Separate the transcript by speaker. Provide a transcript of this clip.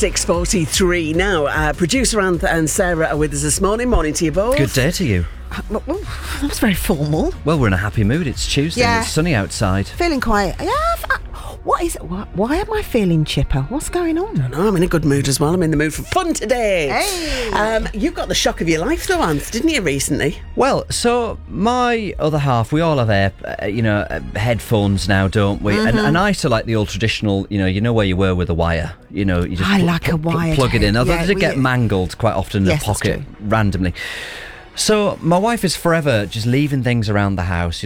Speaker 1: 6:43 now. Producer Anth and Sarah are with us this morning. Morning to you both.
Speaker 2: Good day to you.
Speaker 3: Well, that's very formal.
Speaker 2: Well, we're in a happy mood. It's Tuesday.
Speaker 3: Yeah.
Speaker 2: And it's sunny outside.
Speaker 3: Feeling quite... Yeah, what is it? Why am I feeling chipper? What's going on?
Speaker 1: No, I'm in a good mood as well. I'm in the mood for fun today.
Speaker 3: Hey!
Speaker 1: You got the shock of your life though, Anth, didn't you, recently?
Speaker 2: Well, so my other half, we all have headphones now, don't we?
Speaker 3: Mm-hmm.
Speaker 2: And I still like the old traditional, you know where you were with a wire. You just
Speaker 3: I like a wired
Speaker 2: plug it in.
Speaker 3: head.
Speaker 2: Although
Speaker 3: Yeah,
Speaker 2: they get mangled quite often in
Speaker 3: Yes,
Speaker 2: a
Speaker 3: that's
Speaker 2: pocket
Speaker 3: true.
Speaker 2: randomly. So my wife is forever just leaving things around the house.